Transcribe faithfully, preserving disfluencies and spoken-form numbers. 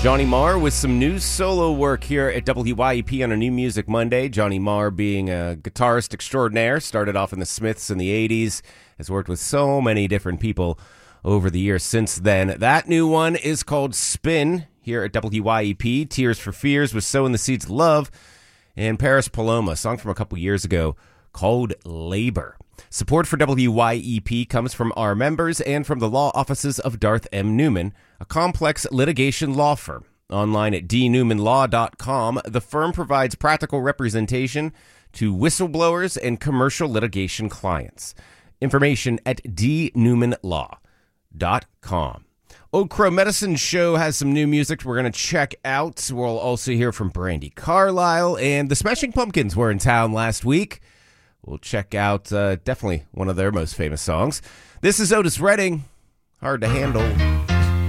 Johnny Marr with some new solo work here at W Y E P on a New Music Monday. Johnny Marr being a guitarist extraordinaire, started off in the Smiths in the eighties, has worked with so many different people over the years since then. That new one is called Spin here at W Y E P. Tears for Fears was Sowing the Seeds of Love, and Paris Paloma, a song from a couple years ago called Labor. Support for W Y E P comes from our members and from the law offices of Darth M. Newman, a complex litigation law firm. Online at d newman law dot com, the firm provides practical representation to whistleblowers and commercial litigation clients. Information at d newman law dot com. Old Crow Medicine Show has some new music we're going to check out. We'll also hear from Brandi Carlile, and the Smashing Pumpkins were in town last week. We'll check out uh, definitely one of their most famous songs. This is Otis Redding, Hard to Handle.